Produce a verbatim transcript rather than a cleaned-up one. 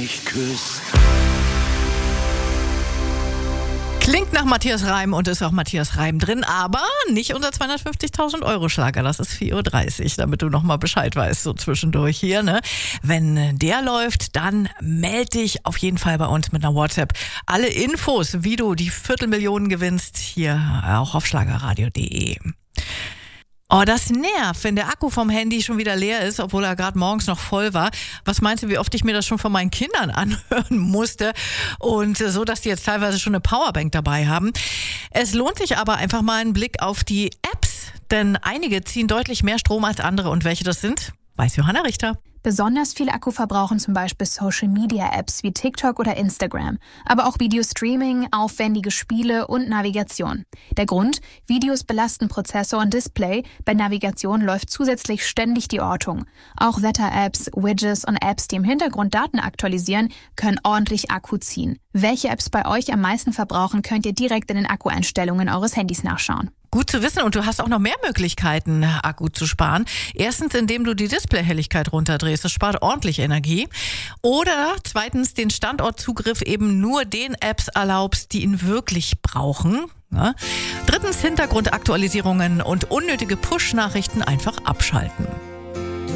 mich küsst. Klingt nach Matthias Reim und ist auch Matthias Reim drin, aber nicht unser zweihundertfünfzigtausend Euro Schlager. Das ist vier Uhr dreißig, damit du nochmal Bescheid weißt, so zwischendurch hier, ne? Wenn der läuft, dann meld dich auf jeden Fall bei uns mit einer WhatsApp. Alle Infos, wie du die Viertelmillionen gewinnst, hier auch auf schlagerradio punkt de. Oh, das nervt, wenn der Akku vom Handy schon wieder leer ist, obwohl er gerade morgens noch voll war. Was meinst du, wie oft ich mir das schon von meinen Kindern anhören musste? Und so, dass die jetzt teilweise schon eine Powerbank dabei haben. Es lohnt sich aber einfach mal einen Blick auf die Apps, denn einige ziehen deutlich mehr Strom als andere. Und welche das sind, weiß Johanna Richter. Besonders viel Akku verbrauchen zum Beispiel Social-Media-Apps wie TikTok oder Instagram, aber auch Videostreaming, aufwendige Spiele und Navigation. Der Grund? Videos belasten Prozessor und Display, bei Navigation läuft zusätzlich ständig die Ortung. Auch Wetter-Apps, Widgets und Apps, die im Hintergrund Daten aktualisieren, können ordentlich Akku ziehen. Welche Apps bei euch am meisten verbrauchen, könnt ihr direkt in den Akkueinstellungen eures Handys nachschauen. Gut zu wissen, und du hast auch noch mehr Möglichkeiten, Akku zu sparen. Erstens, indem du die Displayhelligkeit runterdrehst. Das spart ordentlich Energie. Oder zweitens, den Standortzugriff eben nur den Apps erlaubst, die ihn wirklich brauchen. Ja. Drittens, Hintergrundaktualisierungen und unnötige Push-Nachrichten einfach abschalten.